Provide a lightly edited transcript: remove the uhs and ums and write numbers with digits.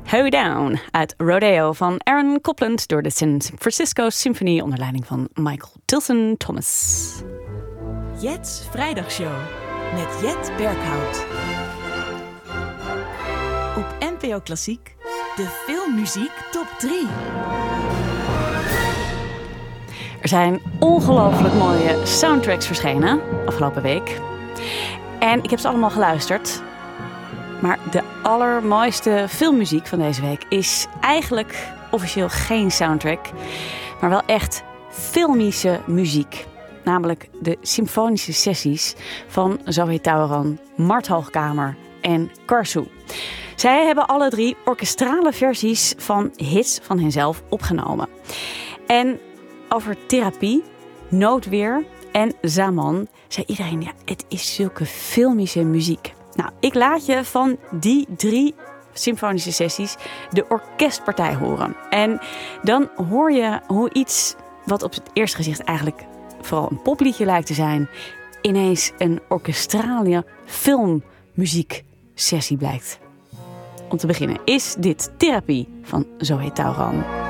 Hoe Down uit Rodeo van Aaron Copland door de San Francisco Symphony onder leiding van Michael Tilson Thomas. Jet's Vrijdagshow met Jet Berghout. Op NPO Klassiek, de filmmuziek top 3. Er zijn ongelooflijk mooie soundtracks verschenen afgelopen week. En ik heb ze allemaal geluisterd. Maar de allermooiste filmmuziek van deze week is eigenlijk officieel geen soundtrack, maar wel echt filmische muziek. Namelijk de symfonische sessies van Zoe Tauran, Mart Hoogkamer en Karsu. Zij hebben alle 3 orkestrale versies van hits van henzelf opgenomen. En over therapie, noodweer en Zaman zei iedereen, ja, het is zulke filmische muziek. Nou, ik laat je van die 3 symfonische sessies de orkestpartij horen. En dan hoor je hoe iets wat op het eerste gezicht eigenlijk vooral een popliedje lijkt te zijn, ineens een orkestrale filmmuzieksessie blijkt. Om te beginnen is dit Therapie van Zoe Tauran.